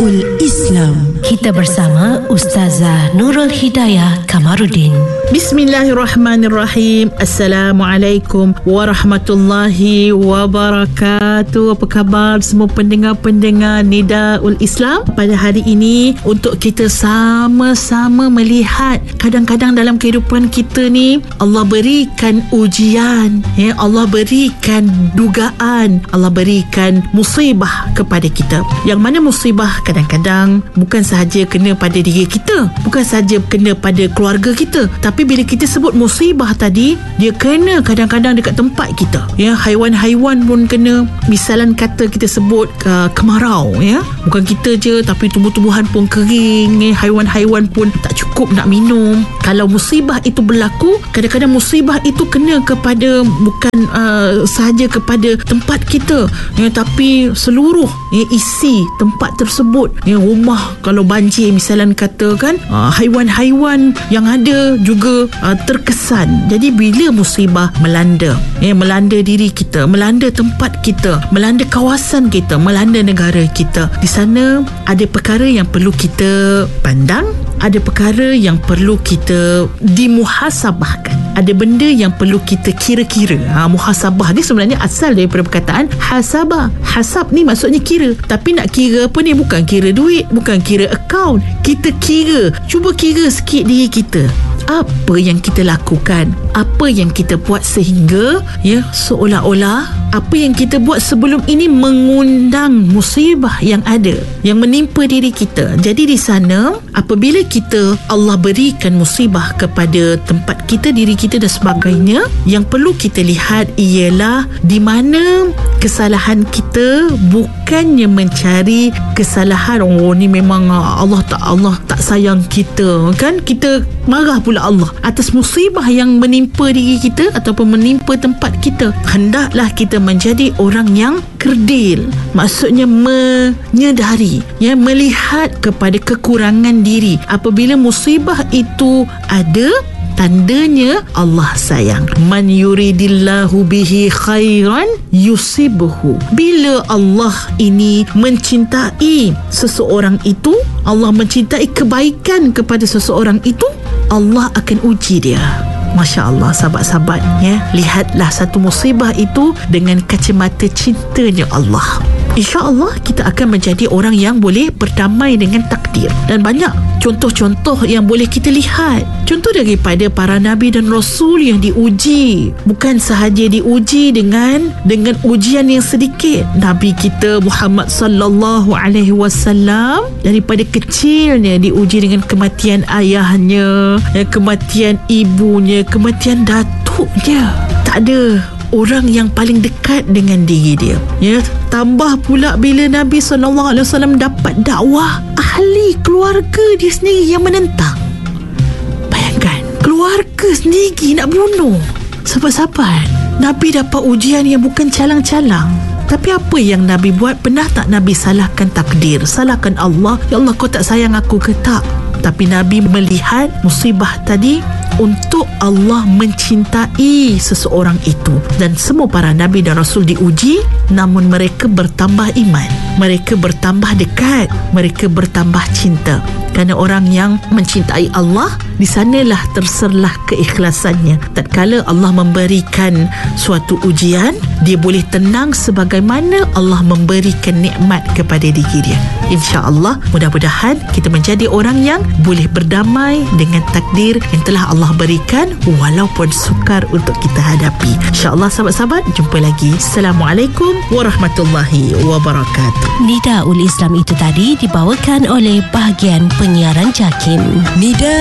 Nidaul Islam. Kita bersama Ustazah Nurul Hidayah Kamarudin. Bismillahirrahmanirrahim. Assalamualaikum warahmatullahi wabarakatuh. Apa khabar semua pendengar-pendengar Nidaul Islam? Pada hari ini untuk kita sama-sama melihat kadang-kadang dalam kehidupan kita ni Allah berikan ujian, Allah berikan dugaan, Allah berikan musibah kepada kita. Yang mana musibah kadang-kadang bukan sahaja kena pada diri kita, bukan sahaja kena pada keluarga kita, tapi bila kita sebut musibah tadi, dia kena kadang-kadang dekat tempat kita. Haiwan-haiwan pun kena. Misalan kata kita sebut kemarau, bukan kita je, tapi tumbuh-tumbuhan pun kering, haiwan-haiwan pun tak cukup nak minum. Kalau musibah itu berlaku, kadang-kadang musibah itu kena kepada bukan sahaja kepada tempat kita, tapi seluruh isi tempat tersebut. Rumah kalau banjir misalan kata kan, haiwan-haiwan yang ada juga terkesan. Jadi bila musibah melanda, melanda diri kita, melanda tempat kita, melanda kawasan kita, melanda negara kita, di sana ada perkara yang perlu kita pandang, ada perkara yang perlu kita dimuhasabahkan, ada benda yang perlu kita kira-kira. Muhasabah ni sebenarnya asal daripada perkataan hasabah. Hasab ni maksudnya kira, tapi nak kira apa ni? Bukan kira duit, bukan kira akaun. Kita kira, cuba kira sikit diri kita. Apa yang kita lakukan, apa yang kita buat sehingga seolah-olah apa yang kita buat sebelum ini mengundang musibah yang ada, yang menimpa diri kita. Jadi di sana apabila kita Allah berikan musibah kepada tempat kita, diri kita dan sebagainya, yang perlu kita lihat ialah di mana kesalahan kita, bukannya mencari kesalahan. Ni memang Allah tak sayang kita kan, kita marah pula Allah atas musibah yang menimpa diri kita ataupun menimpa tempat kita. Hendaklah kita menjadi orang yang kerdil, maksudnya menyedari, melihat kepada kekurangan diri. Apabila musibah itu ada, tandanya Allah sayang. Man yuridillahu bihi khairan yusibhu. Bila Allah ini mencintai seseorang itu, Allah mencintai kebaikan kepada seseorang itu, Allah akan uji dia. Masya Allah, sahabat-sahabat, lihatlah satu musibah itu dengan kacamata cintanya Allah. InsyaAllah kita akan menjadi orang yang boleh berdamai dengan takdir. Dan banyak contoh-contoh yang boleh kita lihat. Contoh daripada para Nabi dan Rasul yang diuji. Bukan sahaja diuji dengan ujian yang sedikit. Nabi kita Muhammad sallallahu alaihi wasallam daripada kecilnya diuji dengan kematian ayahnya, kematian ibunya, kematian datuknya. Tak ada orang yang paling dekat dengan diri dia. Tambah pula bila Nabi SAW dapat dakwah, ahli keluarga dia sendiri yang menentang. Bayangkan, keluarga sendiri nak bunuh. Sahabat-sahabat, Nabi dapat ujian yang bukan calang-calang. Tapi apa yang Nabi buat? Pernah tak Nabi salahkan takdir, salahkan Allah? Ya Allah, kau tak sayang aku ke tak? Tapi Nabi melihat musibah tadi untuk Allah mencintai seseorang itu. Dan semua para Nabi dan Rasul diuji, namun mereka bertambah iman, mereka bertambah dekat, mereka bertambah cinta. Kerana orang yang mencintai Allah, di sanalah terserlah keikhlasannya. Tatkala Allah memberikan suatu ujian, dia boleh tenang sebagaimana Allah memberikan nikmat kepada diri dia. InsyaAllah, mudah-mudahan kita menjadi orang yang boleh berdamai dengan takdir yang telah Allah berikan, walaupun sukar untuk kita hadapi. InsyaAllah, sahabat-sahabat, jumpa lagi. Assalamualaikum warahmatullahi wabarakatuh. Nidaul Islam itu tadi dibawakan oleh bahagian penyiaran JAKIM. Nida